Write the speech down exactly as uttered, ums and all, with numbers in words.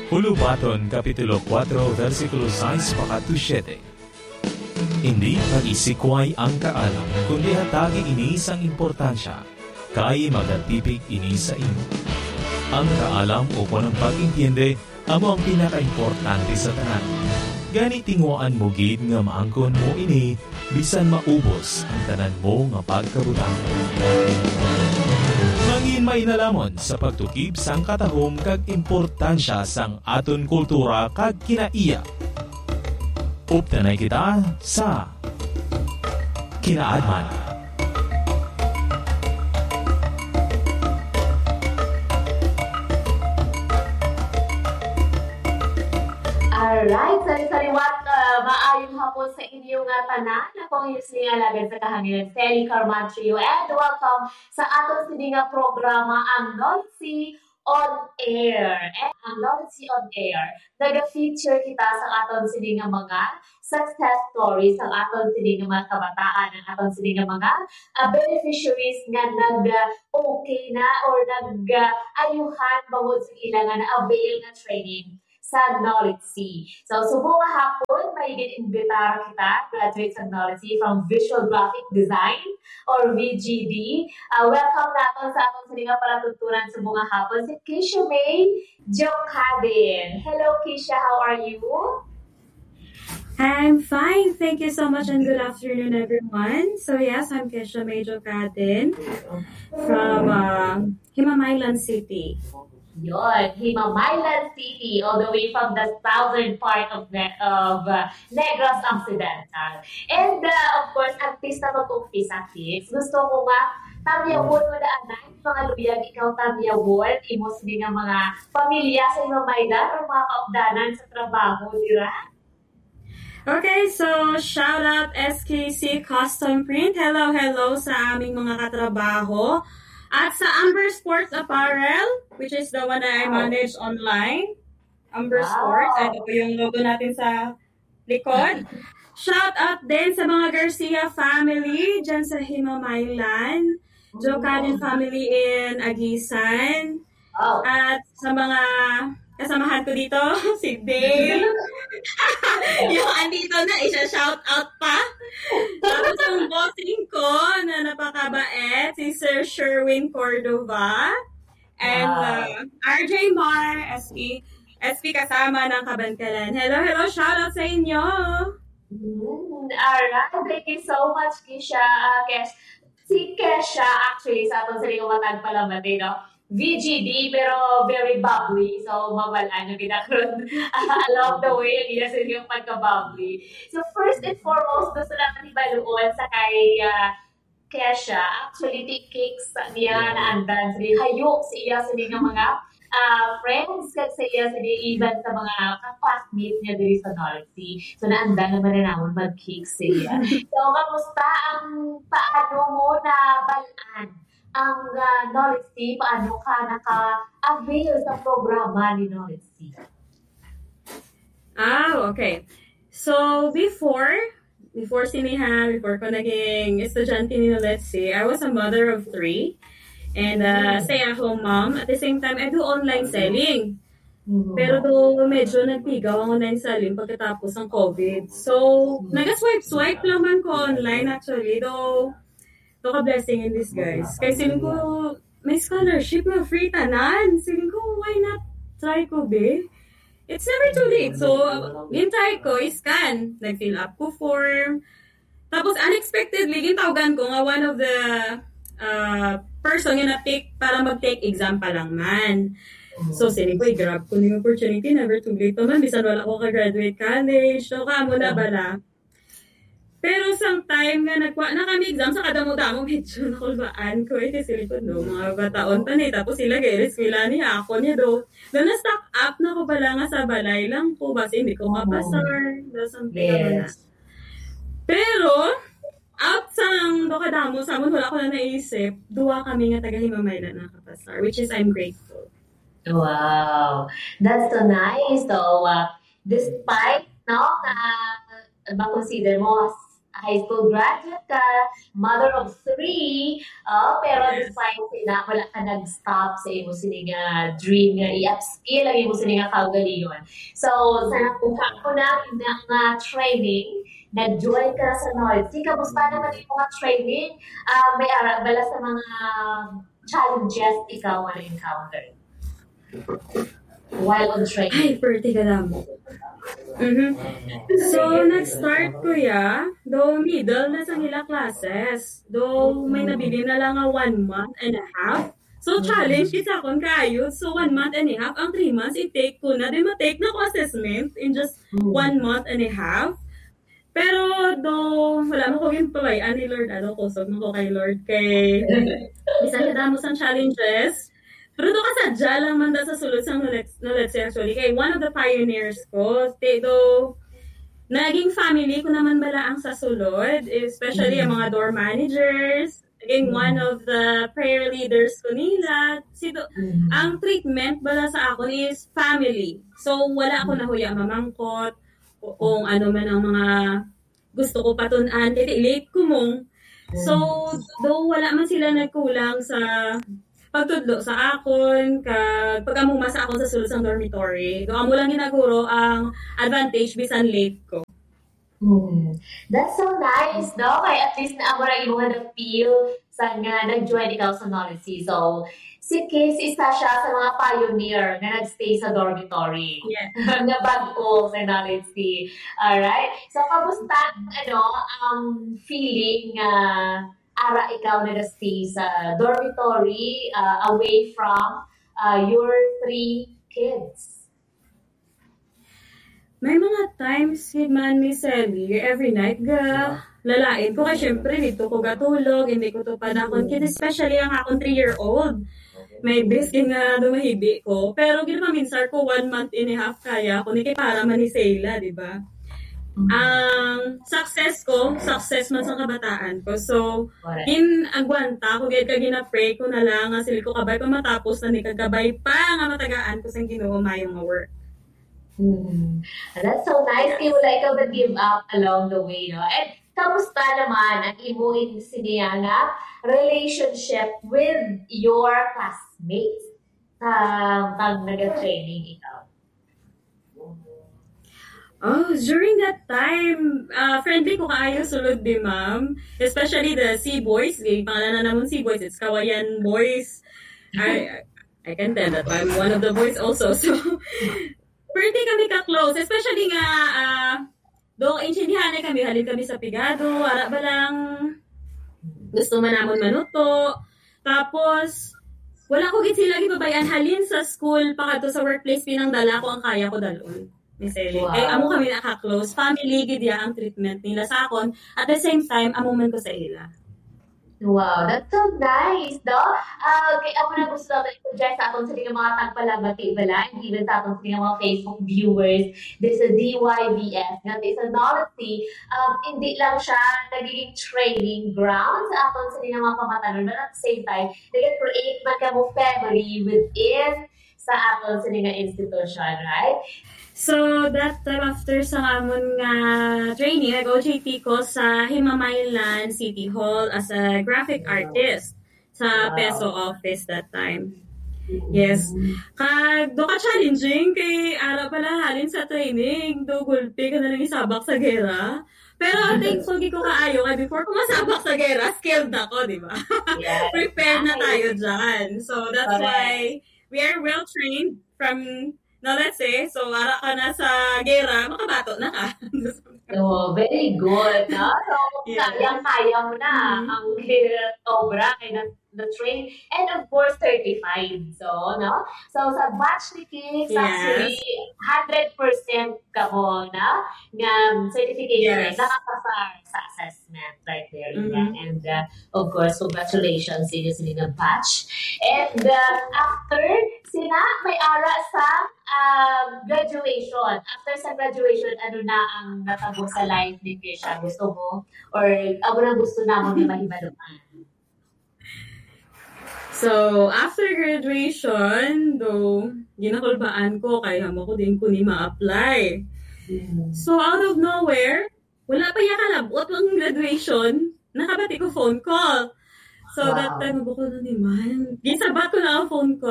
Ulubaton, Kapitulo four, versikulo six pakatu siyete. Hindi pag-isikway ang kaalam, kundi hatagi ini isang importansya, kay magatipig ini sa imo. Ang kaalam o ng pag-intindi, amo ang pinaka-importante sa tanan. Gani tinguan mo gid nga maangkon mo ini, bisan maubos ang tanan mo nga pagkabutang. Mangin may nalamon sa pagtukib sang katahom kag importansya sang aton kultura kag kinaiya. Uptanay kita sa Kinaadman. Alright, sari-sariwat uh, maayong hapon sa inyo nga tanan. Ako ang Yusli Alagad sa kahanginan, Feli Carmantrio, and welcome sa atong sini nga programa, ang Knowledge on Air. And ang Knowledge on Air, nag-feature kita sa atong sini nga mga success stories, ang atong sini nga mga kabataan, ang atong sini nga mga uh, beneficiaries nga nag-okay na or nag-ayuhan bangod sa ilang na avail na training sa Knowledge C. So, subo nga hapon, may imbitahan kita, graduate sa Knowledge C from Visual Graphic Design or V G D. Uh, welcome natin sa atong sininga palatutunan sa bunga hapon, si Keisha May Jokadin. Hello, Keisha. How are you? I'm fine. Thank you so much and good afternoon, everyone. So, yes, I'm Keisha May Jokadin from uh, Himamaylan City. Yon, Himamaylan City, all the way from the southern part of ne- of uh, Negros Occidental. And uh, of course, artista mag-umpisa, Kix. Gusto ko nga, tamyawon mo na anay, mga luyag, ikaw tamyawon, imos din nga mga pamilya sa Himamaylan o mga kaugdanan sa trabaho, dira? Okay, so shout out S K C Custom Print. Hello, hello sa aming mga katrabaho. At sa Amber Sports Apparel, which is the one that I manage online. Amber wow. Sports. Ito po yung logo natin sa likod. Shout out din sa mga Garcia family dyan sa Himamaylan. Jokadin family in Agisan. Wow. At sa mga kasamahan ko dito, si Dave. Yung andito na, isa-shout out pa. Tapos yung bossing ko na napakabait, si Sir Sherwin Cordova. And wow. uh, R J Mar, S P, S P kasama ng Kabankalan. Hello, hello, shout out sa inyo. Mm, alright, thank you so much, Keisha. Uh, Kes, si Kesha, actually, sa atong sarili matag pala mati, no? V G D, pero very bubbly. So, mawala nyo kinakaroon along the way. Ang iya sila yung pagka-bubbly. So, first and foremost, gusto naman ibaluon sa kay uh, Kesha. Actually, the cakes niya na andan. Sili hayok sa iya sila ng mga uh, friends. Kag sa iya sila even sa mga classmates niya diri sa Knowledge. So, naandan naman na naman mag-cakes siya. So, kamusta ang paano mo na balaan ang uh, Knowledge C, paano ka naka-avail sa programa ni Knowledge C? Ah, okay. So, before, before sinihan, before ko naging estudyante ni Knowledge C, I was a mother of three and uh, stay-at-home mom. At the same time, I do online selling. Mm-hmm. Pero do medyo nagpigaw ang online selling pagkatapos ng COVID. So, mm-hmm. naga-swipe-swipe lang man ko online actually, though ito ka blessing in disguise. Kaya siling ko, may scholarship na free tanan. Siling ko, why not try ko, be? It's never too late. So, gintry ko, iscan. Nag-fill up ko form. Tapos, unexpectedly, gintawagan ko nga one of the uh, person yung na-take para mag-take exam pa lang man. So, siling ko, i-grab ko yung opportunity. Never too late naman. Bisan wala ko ka-graduate college. So, kamo na bala. Pero sang time nga nagwa na kami exam sa kadamo-damo medyo nakulbaan ko eh kasi ko no mga bataon pa ni tapos sila gay eskwela niya ako niya do. Doon na stock up na ko pala nga sa balay lang po kasi hindi ko mapasar do something yes. Pero out sang do kadamo sa amon wala ko na naisip duwa kami nga taga Himamaylan na kapasar which is I'm grateful. Wow. That's so nice. So uh, despite no na uh, ma-consider mo as high school graduate ka, mother of three, uh, pero despite sina, wala ka nag-stop sa imo sininga dream nga i-upskill ang imo sininga kaugalingon. So, sa nakuha ko na nga training, nag-join ka sa Knowledge. Kamusta naman yung mga training? Uh, may ara bala sa mga challenges ikaw na encounter while on training? Ay, perti ka lang. Mm-hmm. So, nag-start ko ya, though middle na sa nila classes. Though may nabili na lang nga one month and a half. So, challenge isa akong kayo. So, one month and a half. Ang three months, i-take ko na. Di ma-take na ko assessment in just one month and a half. Pero, do, wala mo ko yung pabayaan ni Lord. Ano, kusog mo ko kay Lord. Kay, bisan ka damos ang challenges. Pero do kasadya lang man da sa sulod sa knowledge actually. Kay one of the pioneers ko, do, naging family ko naman bala ang sa sulod. Especially mm-hmm. ang mga door managers. Naging mm-hmm. one of the prayer leaders ko nila. Si do, mm-hmm. ang treatment bala sa ako is family. So, wala ako nahuya mamangkot. Kung ano man ang mga gusto ko patunan, kasi late ko mong. So, though wala man sila nagkulang sa pagtudlo sa akon, kag pag-amuma sa akon sa sulod sa dormitory, do amo lang ginaguro ang advantage bisan late ko. Hmm. That's so nice, no? Kaya at least na amo ra imo nga na-feel sa nga nag-join ikaw sa Knowledge. So, si Kiss, isa siya sa mga pioneer na nag-stay sa dormitory. Yeah. na bago sa Knowledge. Alright? So, kamusta, ano, ang feeling uh, ara ikaw na nag-stay sa dormitory uh, away from uh, your three kids? May mga times, man, Miss Ellie, every night ga, lalain ko. Kasi syempre, dito ko gatulog, hindi ko to panakon. Kasi especially ang akong three-year-old. May biskin nga dumahibi ko. Pero ginamaminsar ko one month and a half kaya ko. Hindi kay para man ni Sayla, di ba? Ang um, success ko, success man sa kabataan ko. So, in agwanta ko, gaya ka gina-pray ko na lang, nga sili ko kabay pa matapos na ni kagabay pa nga matagaan ko sa Ginoo mayong nga work. Hmm. That's so nice. Kaya wala ikaw nag-give up along the way, no? And kamusta naman ang imuhin siya nga relationship with your classmates uh, pag nag-training ikaw? Oh, during that time, uh, friendly ko kaayo sulod di ma'am. Especially the C-Boys. Eh, pangalan na naman C-Boys. It's Kawayan Boys. I I can tell that I'm one of the boys also. So, pretty kami ka-close. Especially nga, uh, doon intindihan na kami, halin kami sa pigado, ara ba lang gusto man namon manuto. Tapos, wala ko git sila gibabayan halin sa school, pakato sa workplace, pinangdala ko ang kaya ko dalon. Miss Ellie. Wow. Eh, amo kami naka-close. Family, gid ya ang treatment nila sa akon. At the same time, amo man ko sa ila. Wow, that's so nice, no? Uh, kaya ako na gusto naman i-suggest sa aton sa mga tagpalabati bala, and even sa aton sa mga Facebook viewers, there's a D Y B S, nga there's a knowledge, um, hindi lang siya nagiging training ground sa aton sa mga pamatanon, but at the same time, nag-create man ka mo family within sa aton sa mga institution, right? So, that time after sa amon nga training, nag-O J T ko sa Himamaylan City Hall as a graphic artist sa Peso office that time. Yes. Kag, do ka challenging kay ara pala halin sa training, do gulpi ka na lang isabak sa gera. Pero thankful ko kaayo kay before ko masabak sa gera, skilled ako, di ba? Yeah. Prepared na tayo dyan. So, that's why we are well trained from now, let's say, so ara ka na sa gera, makabato na ka. So, very good, no? So, yeah. kaya mo na mm-hmm. ang obra kay na the train, and of course, certified. So, no? So, sa batch ni Kix, yes. actually, one hundred percent ka mo na nga certification yes. nakapasa sa assessment right there. Mm-hmm. And, uh, of course, congratulations sa inyo sila ng batch. And, uh, after, sila may ara sa um, graduation. After sa graduation, ano na ang natabo sa life ni Kisha? Gusto mo? Or, ano na gusto na mo na mahibaluan? So, after graduation, though, ginakulbaan ko, kaya mo ko din ko ni ma-apply. Mm-hmm. So, out of nowhere, wala pa yung kalabot ang graduation, nakabati ko phone call. So, Wow. that time, ako na ni man. Gisabat ko na ang phone call.